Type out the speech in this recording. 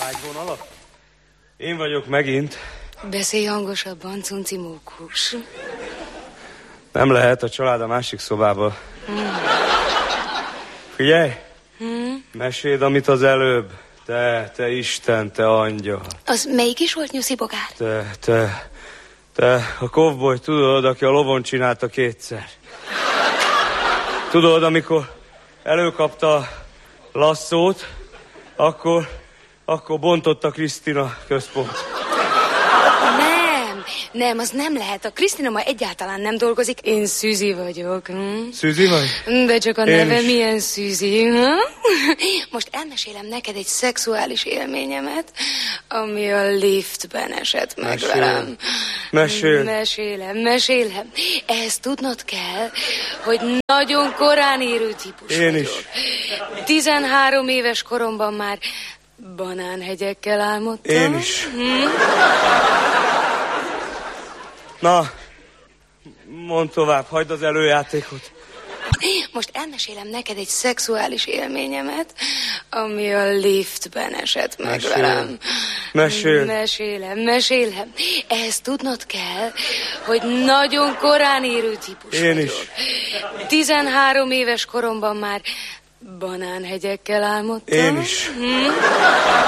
Ágyvonalak? Én vagyok megint. Beszélj hangosabban, Cunci mókus. Nem lehet, a család a másik szobába. Figyelj! Meséld, amit az előbb. Te Isten, te angyal. Az melyik is volt, Nyuszi Bogár? Te, a kovboly, tudod, aki a lovon csinálta kétszer. Tudod, amikor előkapta a lasszót, akkor bontotta Krisztina központ. Nem, az nem lehet. A Krisztina ma egyáltalán nem dolgozik. Én Szűzi vagyok. Szűzi vagy? De csak a neve milyen Szűzi. Most elmesélem neked egy szexuális élményemet, ami a liftben esett meg velem. Mesélem. Ehhez tudnod kell, hogy nagyon korán érő típus Én vagyok. is. 13 éves koromban már banánhegyekkel álmodtam. Én is. Na, mondd tovább, hagyd az előjátékot. Most elmesélem neked egy szexuális élményemet, ami a liftben esett meg velem. Mesélem. Ehhez tudnod kell, hogy nagyon korán érő típus Én vagyok. is. 13 éves koromban már banánhegyekkel álmodtam. Én is.